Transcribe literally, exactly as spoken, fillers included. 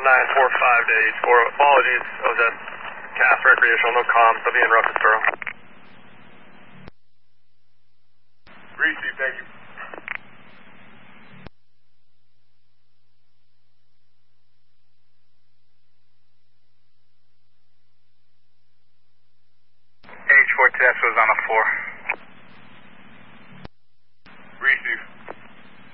nine four five to eight four. Apologies, I was at Cass Recreational, no comms. I'll be in Ruffensboro. Receive, thank you. H four Tedesco's on a four.